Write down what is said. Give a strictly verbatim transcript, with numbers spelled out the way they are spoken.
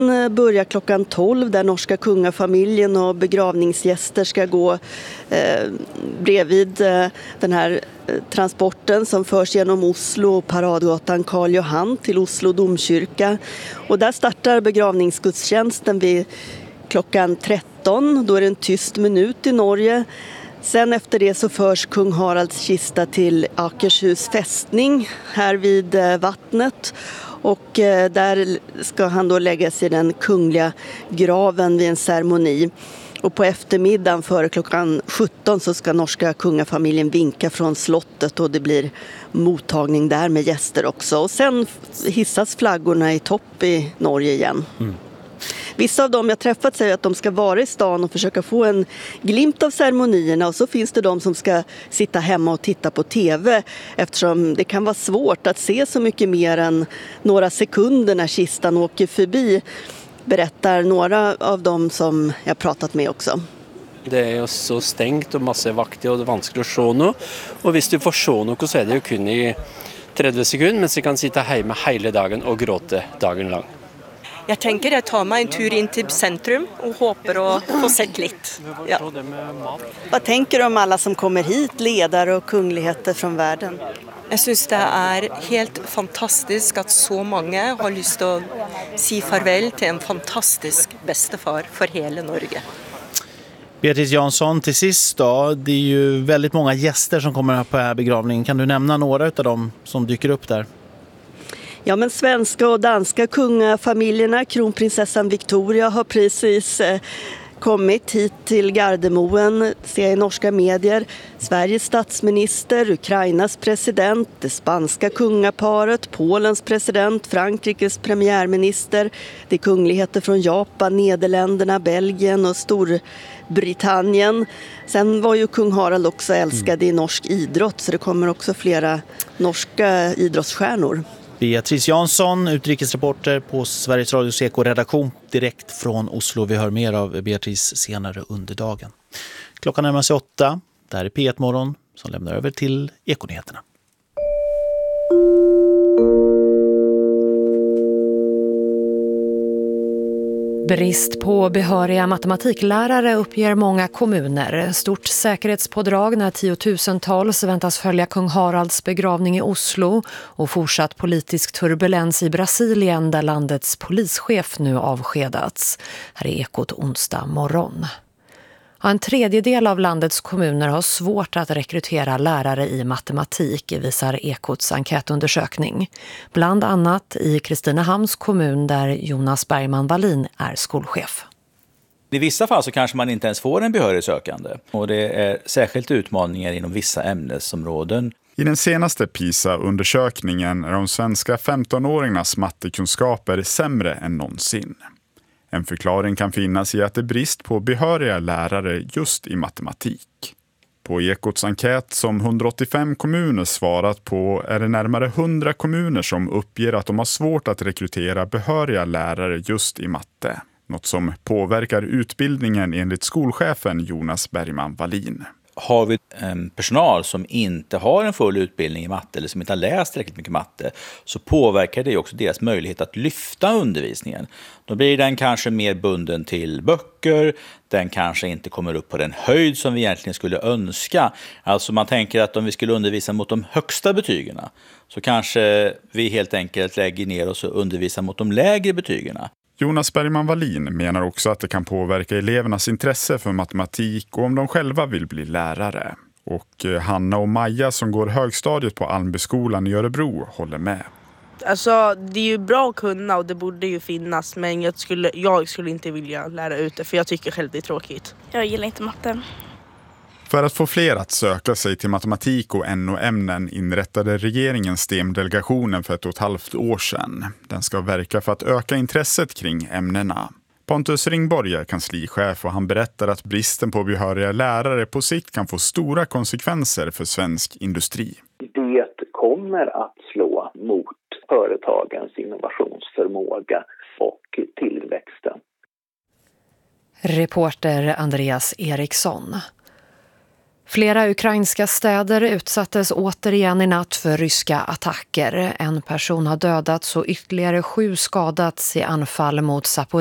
Börjar klockan tolv där norska kungafamiljen och begravningsgäster ska gå eh, bredvid eh, den här eh, transporten som förs genom Oslo och paradgatan Karl Johan till Oslo domkyrka. Och där startar begravningsgudstjänsten vid klockan tretton. Då är det en tyst minut i Norge. Sen efter det så förs kung Haralds kista till Akershus fästning här vid eh, vattnet. Och eh, där ska han då läggas i den kungliga graven vid en ceremoni. Och på eftermiddagen före klockan sjutton så ska norska kungafamiljen vinka från slottet och det blir mottagning där med gäster också. Och sen hissas flaggorna i topp i Norge igen. Mm. Vissa av dem jag träffat säger att de ska vara i stan och försöka få en glimt av ceremonierna, och så finns det de som ska sitta hemma och titta på tv eftersom det kan vara svårt att se så mycket mer än några sekunder när kistan åker förbi, berättar några av dem som jag pratat med också. Det är ju så stängt och massa vakter och det är vanskligt att se något. Och om du får se något så är det ju kun i trettio sekunder, men du kan sitta hemma hela dagen och gråta dagen lång. Jag tänker att ta mig en tur in till centrum och hoppas att få sett lite. Ja. Vad tänker du om alla som kommer hit, ledare och kungligheter från världen? Jag syns det är helt fantastiskt att så många har lust att säga farväl till en fantastisk bestefar för hela Norge. Beatrice Jansson, till sist då, det är ju väldigt många gäster som kommer på här begravningen. Kan du nämna några av dem som dyker upp där? Ja, men svenska och danska kungafamiljerna, kronprinsessan Victoria har precis eh, kommit hit till Gardermoen, ser i norska medier. Sveriges statsminister, Ukrainas president, det spanska kungaparet, Polens president, Frankrikes premiärminister, det är kungligheter från Japan, Nederländerna, Belgien och Storbritannien. Sen var ju kung Harald också älskad i norsk idrott, så det kommer också flera norska idrottsstjärnor. Beatrice Jansson, utrikesreporter på Sveriges Radios Eko-redaktion direkt från Oslo. Vi hör mer av Beatrice senare under dagen. Klockan närmar sig åtta. Det här är P ett Morgon som lämnar över till Ekonyheterna. Brist på behöriga matematiklärare uppger många kommuner. Stort säkerhetspådrag när tiotusentals väntas följa kung Haralds begravning i Oslo och fortsatt politisk turbulens i Brasilien där landets polischef nu avskedats. Här är Ekot onsdag morgon. En tredjedel av landets kommuner har svårt att rekrytera lärare i matematik, visar Ekots enkätundersökning. Bland annat i Kristinehamns kommun där Jonas Bergman Wallin är skolchef. I vissa fall så kanske man inte ens får en behörig sökande. Och det är särskilt utmaningar inom vissa ämnesområden. I den senaste PISA-undersökningen är de svenska femtonåringarnas mattekunskaper sämre än någonsin. En förklaring kan finnas i att det är brist på behöriga lärare just i matematik. På Ekots enkät som hundraåttiofem kommuner svarat på är det närmare hundra kommuner som uppger att de har svårt att rekrytera behöriga lärare just i matte. Något som påverkar utbildningen enligt skolchefen Jonas Bergman Wallin. Har vi en personal som inte har en full utbildning i matte eller som inte har läst tillräckligt mycket matte, så påverkar det också deras möjlighet att lyfta undervisningen. Då blir den kanske mer bunden till böcker, den kanske inte kommer upp på den höjd som vi egentligen skulle önska. Alltså man tänker att om vi skulle undervisa mot de högsta betygerna så kanske vi helt enkelt lägger ner oss och undervisar mot de lägre betygerna. Jonas Bergman Wallin menar också att det kan påverka elevernas intresse för matematik och om de själva vill bli lärare. Och Hanna och Maja som går högstadiet på Almbyskolan i Örebro håller med. Alltså det är ju bra att kunna och det borde ju finnas, men jag skulle, jag skulle inte vilja lära ut det för jag tycker själv det är tråkigt. Jag gillar inte matte. För att få fler att söka sig till matematik och N O-ämnen inrättade regeringen STEM-delegationen för ett och ett halvt år sedan. Den ska verka för att öka intresset kring ämnena. Pontus Ringborg är kanslichef och han berättar att bristen på behöriga lärare på sikt kan få stora konsekvenser för svensk industri. Det kommer att slå mot företagens innovationsförmåga och tillväxten. Reporter Andreas Eriksson. Flera ukrainska städer utsattes återigen i natt för ryska attacker. En person har dödats och ytterligare sju skadats i anfall mot Zaporizjzja.